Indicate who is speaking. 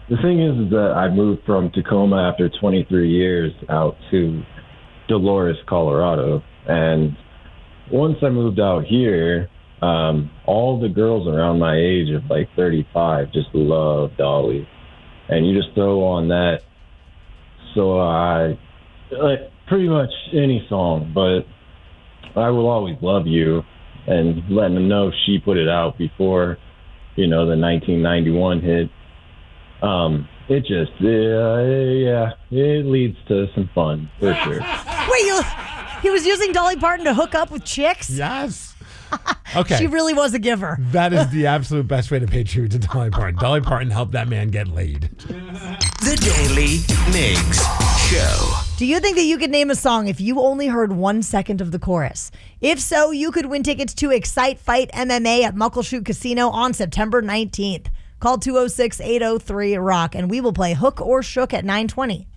Speaker 1: The thing is that I moved from Tacoma after 23 years out to Dolores, Colorado. And once I moved out here, all the girls around my age of like 35 just love Dolly. And you just throw on that. So I like pretty much any song, but I Will Always Love You, and letting them know she put it out before, the 1991 hit. It just, it leads to some fun, for sure.
Speaker 2: Wait, he was using Dolly Parton to hook up with chicks?
Speaker 3: Yes. Okay.
Speaker 2: She really was a giver.
Speaker 3: That is the absolute best way to pay tribute to Dolly Parton. Dolly Parton helped that man get laid.
Speaker 4: The Daily Migs Show.
Speaker 2: Do you think that you could name a song if you only heard 1 second of the chorus? If so, you could win tickets to Excite Fight MMA at Muckleshoot Casino on September 19th. Call 206-803-ROCK and we will play Hook or Shook at 9:20.